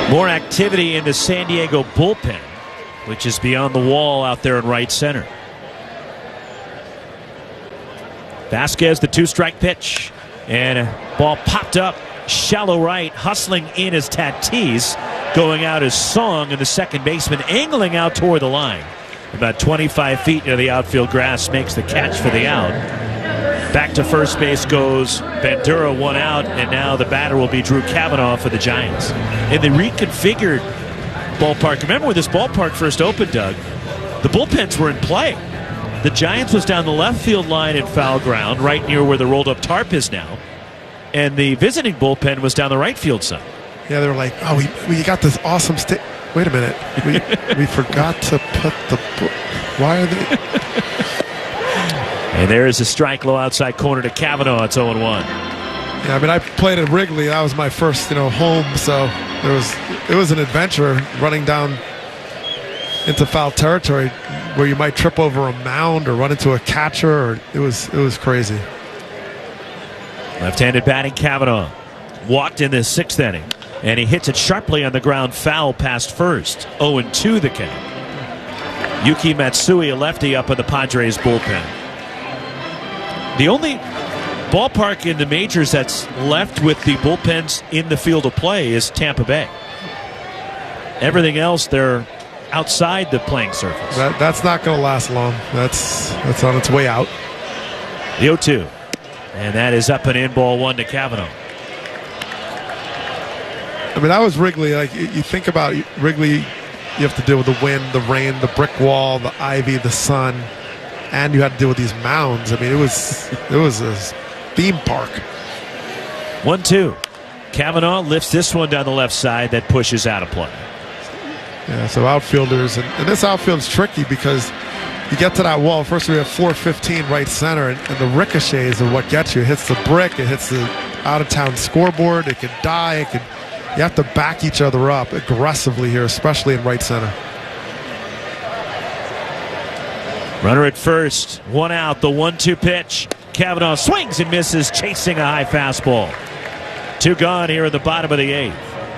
More activity in the San Diego bullpen, which is beyond the wall out there in right center. Vasquez, the 2-strike pitch, and a ball popped up shallow right. Hustling in as Tatis, going out as Song, and the second baseman angling out toward the line. About 25 feet near the outfield grass, makes the catch for the out. Back to first base goes Bandura, 1 out, and now the batter will be Drew Cavanaugh for the Giants. In the reconfigured ballpark, remember when this ballpark first opened, Doug, the bullpens were in play. The Giants was down the left field line in foul ground, right near where the rolled up tarp is now. And the visiting bullpen was down the right field side. Yeah, they were like, oh, we got this awesome wait a minute. We forgot to put the... Why are they... And there is a strike low outside corner to Cavanaugh. It's 0-1. Yeah, I mean, I played at Wrigley. That was my first, home. So it was an adventure running down into foul territory where you might trip over a mound or run into a catcher. Or it was crazy. Left-handed batting Cavanaugh walked in the 6th inning, and he hits it sharply on the ground, foul past first. 0-2 the count. Yuki Matsui, a lefty, up in the Padres bullpen. The only ballpark in the majors that's left with the bullpens in the field of play is Tampa Bay. Everything else, they're outside the playing surface. That's not going to last long. That's on its way out. The 0-2. And that is up and in, ball 1 to Cavanaugh. I mean, that was Wrigley. Like, you think about Wrigley, you have to deal with the wind, the rain, the brick wall, the ivy, the sun, and you had to deal with these mounds. I mean, it was a theme park. 1-2. Cavanaugh lifts this one down the left side that pushes out of play. Yeah, so outfielders, and this outfield's tricky because you get to that wall. First, we have 415 right center, and the ricochets are what gets you. It hits the brick, it hits the out-of-town scoreboard, it could die, you have to back each other up aggressively here, especially in right center. Runner at first, 1 out, the 1-2 pitch. Cavanaugh swings and misses, chasing a high fastball. 2 gone here in the bottom of the 8th.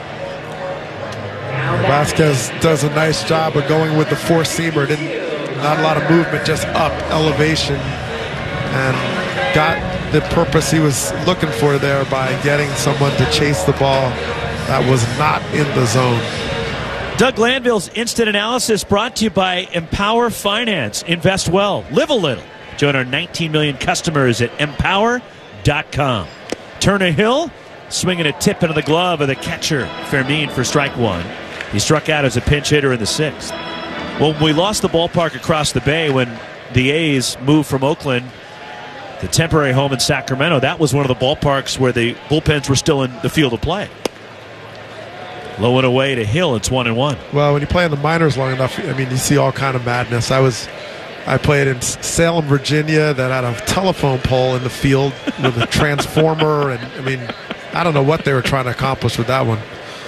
Vasquez does a nice job of going with the 4-seamer. Not a lot of movement, just up elevation, and got the purpose he was looking for there by getting someone to chase the ball that was not in the zone. Doug Glanville's Instant Analysis brought to you by Empower Finance. Invest well, live a little. Join our 19 million customers at empower.com. Turner Hill swinging a tip into the glove of the catcher, Fermin, for strike 1. He struck out as a pinch hitter in the 6th. Well, we lost the ballpark across the bay when the A's moved from Oakland to temporary home in Sacramento. That was one of the ballparks where the bullpens were still in the field of play. Low and away to Hill. It's 1-1. Well, when you play in the minors long enough, I mean, you see all kind of madness. I played in Salem, Virginia, that had a telephone pole in the field with a transformer, and I mean, I don't know what they were trying to accomplish with that one.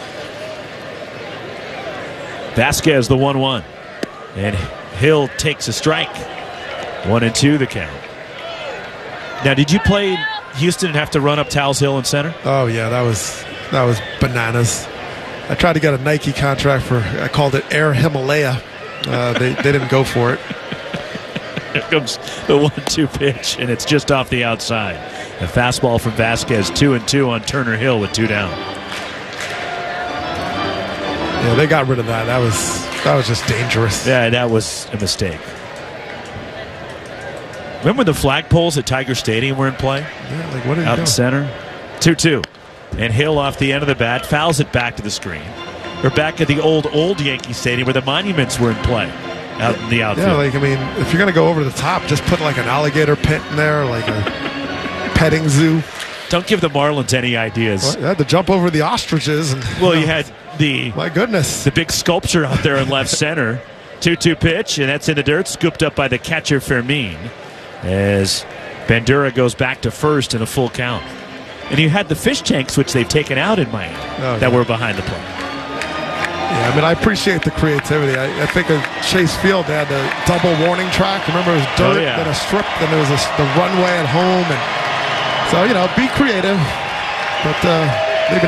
Vasquez, the 1-1. And Hill takes a strike. 1-2 the count. Now, did you play Houston and have to run up Towles Hill in center? Oh, yeah, that was bananas. I tried to get a Nike contract I called it Air Himalaya. They didn't go for it. Here comes the 1-2 pitch, and it's just off the outside. A fastball from Vasquez, 2-2 on Turner Hill with 2 down. Yeah, they got rid of that. That was just dangerous. Yeah, that was a mistake. Remember the flagpoles at Tiger Stadium were in play? Yeah, like what did out in center? 2-2. And Hill off the end of the bat fouls it back to the screen. We're back at the old Yankee Stadium where the monuments were in play out in the outfield. Yeah, like, I mean, if you're going to go over the top, just put like an alligator pit in there, like a petting zoo. Don't give the Marlins any ideas. Well, you had to jump over the ostriches. And, well, you had my goodness, the big sculpture out there in left center. 2-2 pitch, and that's in the dirt, scooped up by the catcher Fermin as Bandura goes back to first in a full count. And you had the fish tanks, which they've taken out in Miami, that were behind the plate. Yeah, I mean, I appreciate the creativity. I think of Chase Field, they had the double warning track. Remember, it was dirt, then a strip, then there was the runway at home. And so, be creative. But